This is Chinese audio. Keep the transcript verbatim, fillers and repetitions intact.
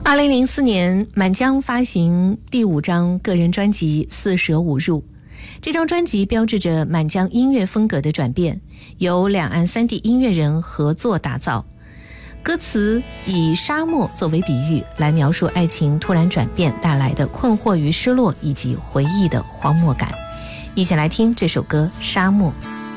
二零零四年，满江发行第五张个人专辑《四舍五入》，这张专辑标志着满江音乐风格的转变，由两岸三地音乐人合作打造。歌词以沙漠作为比喻，来描述爱情突然转变带来的困惑与失落，以及回忆的荒漠感。一起来听这首歌《沙漠》。